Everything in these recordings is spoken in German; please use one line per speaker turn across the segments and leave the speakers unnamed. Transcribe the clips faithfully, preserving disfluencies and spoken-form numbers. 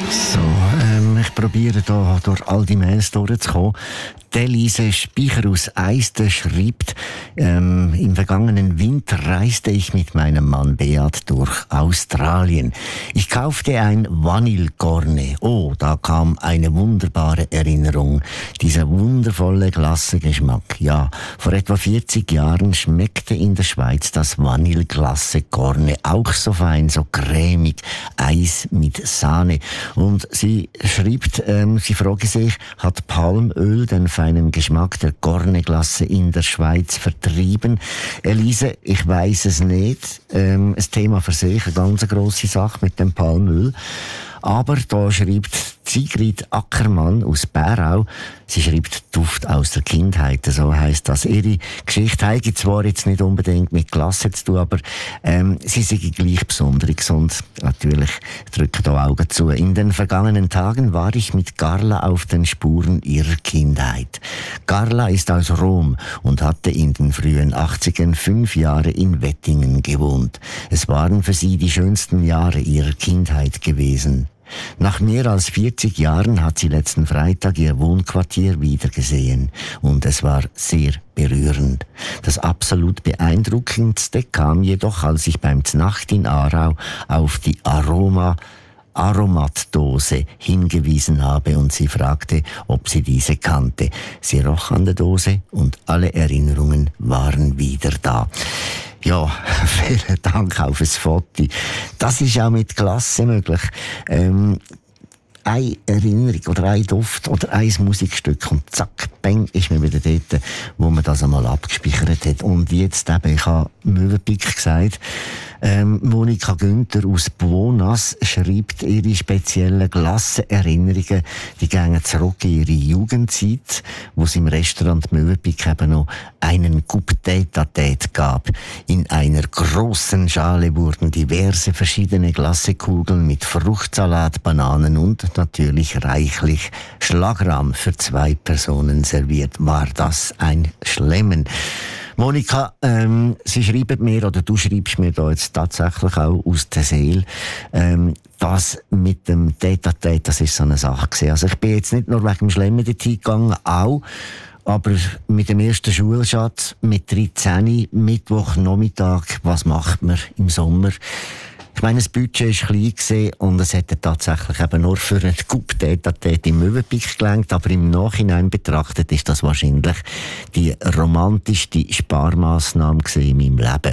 So, ähm, ich probiere da durch all die Mails durchzukommen. Elise Speicher aus Eisten schreibt, ähm, im vergangenen Winter reiste ich mit meinem Mann Beat durch Australien. Ich kaufte ein Vanillekorne. Oh, da kam eine wunderbare Erinnerung. Dieser wundervolle Glassegeschmack. Ja, vor etwa vierzig Jahren schmeckte in der Schweiz das Vanilleglassekorne auch so fein, so cremig, Eis mit Sahne. Und sie schreibt, ähm, sie frage sich, hat Palmöl den feinen Geschmack der Korneglasse in der Schweiz vertrieben? Elise, ich weiss es nicht. Ähm, ein Thema für sich, eine ganz grosse Sache mit dem Palmöl. Aber da schreibt Sigrid Ackermann aus Bärau, sie schreibt Duft aus der Kindheit, so heisst das. Ihre Geschichte hat zwar jetzt nicht unbedingt mit Klasse zu tun, aber ähm, sie sind gleich Besonderes und natürlich drücken da Augen zu. In den vergangenen Tagen war ich mit Carla auf den Spuren ihrer Kindheit. Carla ist aus Rom und hatte in den frühen achtzigern fünf Jahre in Wettingen gewohnt. Es waren für sie die schönsten Jahre ihrer Kindheit gewesen. Nach mehr als vierzig Jahren hat sie letzten Freitag ihr Wohnquartier wiedergesehen und es war sehr berührend. Das absolut beeindruckendste kam jedoch, als ich beim Znacht in Aarau auf die Aroma Aromatdose hingewiesen habe und sie fragte, ob sie diese kannte. Sie roch an der Dose und alle Erinnerungen waren wieder da. Ja, vielen Dank auf das Foto. Das ist auch mit Klasse möglich. Ähm, eine Erinnerung oder ein Duft oder ein Musikstück und zack, bang, ist mir wieder dort, wo man das einmal abgespeichert hat. Und jetzt eben, ich habe Möwenpick gesagt, ähm, Monika Günther aus Buonas schreibt ihre speziellen Glassenerinnerungen, die gehen zurück in ihre Jugendzeit, wo es im Restaurant Möwenpick eben noch einen Coupe Tête-à-Tête gab. In einer grossen Schale wurden diverse verschiedene Glassekugeln mit Fruchtsalat, Bananen und natürlich reichlich Schlagrahm für zwei Personen serviert. War das ein Schlemmen? Monika, ähm, Sie schreiben mir, oder du schreibst mir da jetzt tatsächlich auch aus der Seele, ähm, das mit dem Tête-à-Tête, das ist so eine Sache gewesen. Also ich bin jetzt nicht nur wegen dem Schlemmen dorthin gegangen, auch, aber mit dem ersten Schulschatz, mit dreizehn, Mittwochnachmittag, was macht man im Sommer? Ich meine, das Budget war klein gewesen und es hätte tatsächlich eben nur für einen Coupe Tête-à-Tête im Möwenpick gelangt, aber im Nachhinein betrachtet ist das wahrscheinlich die romantischste Sparmaßnahme in meinem Leben.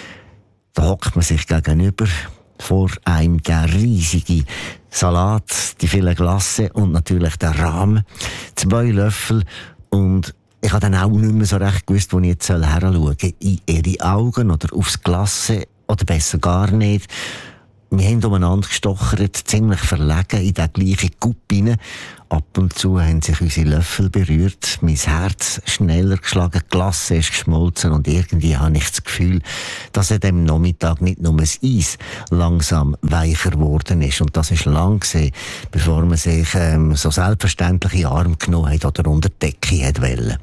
Da hockt man sich gegenüber, vor einem der riesige Salat, die vielen Glasse und natürlich der Rahm, zwei Löffel und ich habe dann auch nicht mehr so recht gewusst, wo ich jetzt heranschauen soll. In ihre Augen oder aufs Glasse oder besser gar nicht. Wir haben umeinander gestochert, ziemlich verlegen in den gleichen Coupe rein. Ab und zu haben sich unsere Löffel berührt, mein Herz schneller geschlagen, die Glasse ist geschmolzen und irgendwie habe ich das Gefühl, dass an dem Nachmittag nicht nur das Eis langsam weicher geworden ist. Und das ist lang gewesen, bevor man sich ähm, so selbstverständlich in den Arm genommen hat oder unter die Decke hat wollen.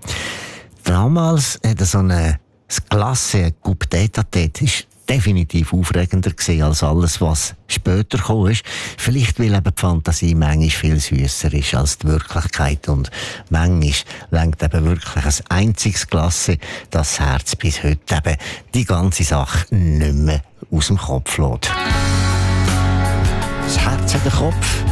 Damals hat so eine Glasse, Coupe Tête-à-Tête, ist definitiv aufregender gewesen als alles, was später gekommen ist. Vielleicht, weil eben die Fantasie manchmal viel süsser ist als die Wirklichkeit und manchmal lenkt eben wirklich ein einziges Glasse das Herz bis heute eben die ganze Sache nicht mehr aus dem Kopf lässt. Das Herz hat den Kopf.